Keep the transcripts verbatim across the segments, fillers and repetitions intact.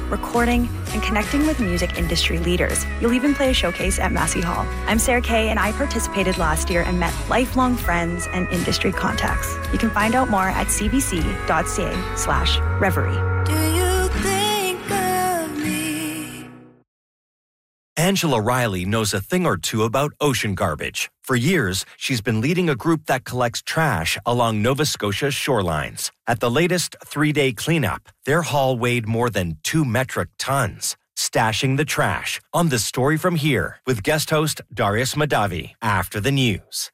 recording, and connecting with music industry leaders. You'll even play a showcase at Massey Hall. I'm Sarah Kay, and I participated last year and met lifelong friends and industry contacts. You can find out more at cbc.ca slash reverie. Do you think of me? Angela Riley knows a thing or two about ocean garbage. For years, she's been leading a group that collects trash along Nova Scotia's shorelines. At the latest three-day cleanup, their haul weighed more than two metric tons. Stashing the trash on The Story from Here with guest host Darius Madavi after the news.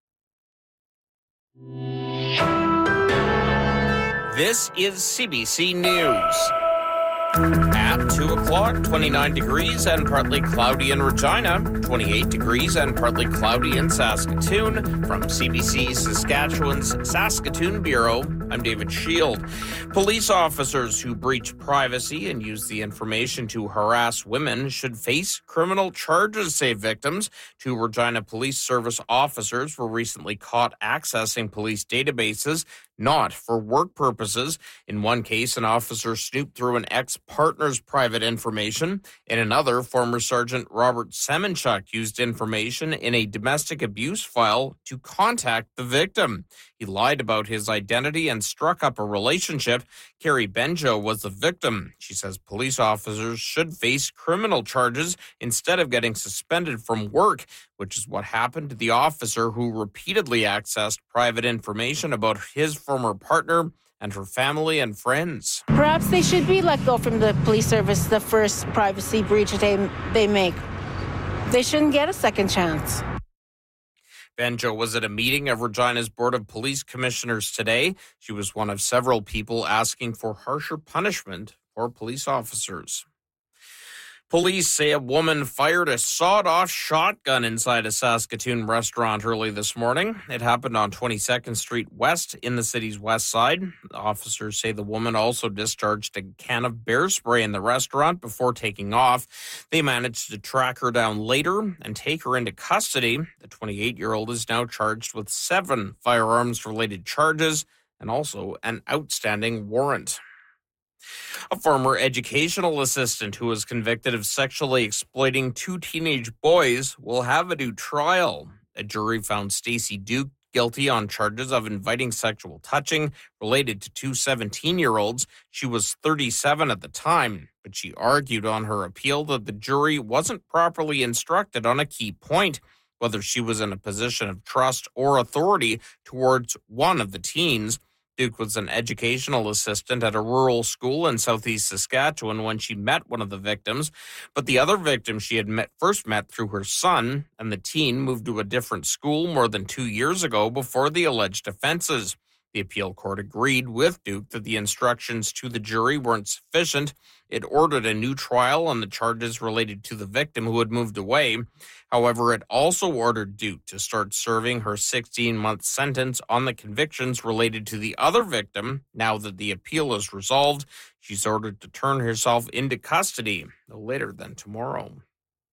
This is C B C News. At two o'clock, twenty-nine degrees and partly cloudy in Regina, twenty-eight degrees and partly cloudy in Saskatoon. From C B C Saskatchewan's Saskatoon Bureau, I'm David Shield. Police officers who breach privacy and use the information to harass women should face criminal charges, say victims. Two Regina Police Service officers were recently caught accessing police databases, not for work purposes. In one case, an officer snooped through an ex-partner's private information. In another, former Sergeant Robert Semenchuk used information in a domestic abuse file to contact the victim. He lied about his identity and struck up a relationship. Carrie Benjo was the victim. She says police officers should face criminal charges instead of getting suspended from work, which is what happened to the officer who repeatedly accessed private information about his former partner and her family and friends. Perhaps they should be let go from the police service the first privacy breach they, they make. They shouldn't get a second chance. Benjo was at a meeting of Regina's Board of Police Commissioners today. She was one of several people asking for harsher punishment for police officers. Police say a woman fired a sawed-off shotgun inside a Saskatoon restaurant early this morning. It happened on twenty-second Street West in the city's west side. Officers say the woman also discharged a can of bear spray in the restaurant before taking off. They managed to track her down later and take her into custody. The twenty-eight-year-old is now charged with seven firearms-related charges and also an outstanding warrant. A former educational assistant who was convicted of sexually exploiting two teenage boys will have a new trial. A jury found Stacey Duke guilty on charges of inviting sexual touching related to two seventeen-year-olds. She was thirty-seven at the time, but she argued on her appeal that the jury wasn't properly instructed on a key point, whether she was in a position of trust or authority towards one of the teens. Duke was an educational assistant at a rural school in southeast Saskatchewan when she met one of the victims, but the other victim she had met, first met through her son, and the teen moved to a different school more than two years ago before the alleged offenses. The appeal court agreed with Duke that the instructions to the jury weren't sufficient. It ordered a new trial on the charges related to the victim who had moved away. However, it also ordered Duke to start serving her sixteen-month sentence on the convictions related to the other victim. Now that the appeal is resolved, she's ordered to turn herself into custody no later than tomorrow.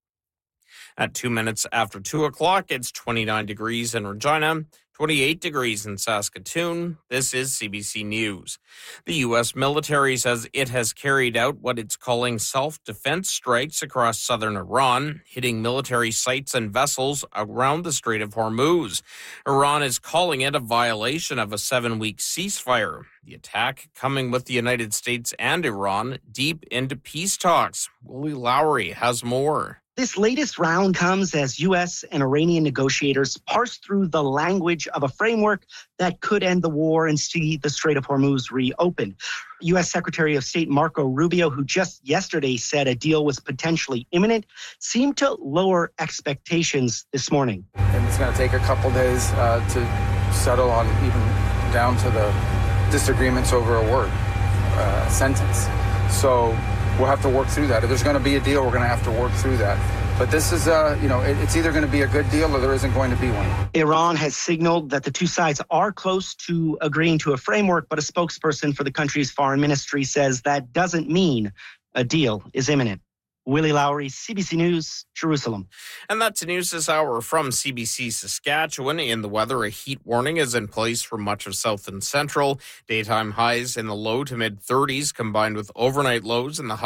At two minutes after two o'clock, it's twenty-nine degrees in Regina, twenty-eight degrees in Saskatoon. This is C B C News. The U S military says it has carried out what it's calling self-defense strikes across southern Iran, hitting military sites and vessels around the Strait of Hormuz. Iran is calling it a violation of a seven-week ceasefire. The attack coming with the United States and Iran deep into peace talks. Willie Lowry has more. This latest round comes as U S and Iranian negotiators parse through the language of a framework that could end the war and see the Strait of Hormuz reopened. U S Secretary of State Marco Rubio, who just yesterday said a deal was potentially imminent, seemed to lower expectations this morning. And it's going to take a couple days uh, to settle on even down to the disagreements over a word, uh, a sentence. So we'll have to work through that. If there's going to be a deal, we're going to have to work through that. But this is, uh, you know, it, it's either going to be a good deal or there isn't going to be one. Iran has signaled that the two sides are close to agreeing to a framework, but a spokesperson for the country's foreign ministry says that doesn't mean a deal is imminent. Willie Lowry, C B C News, Jerusalem. And that's the news this hour from C B C Saskatchewan. In the weather, a heat warning is in place for much of south and central. Daytime highs in the low to mid thirties combined with overnight lows in the high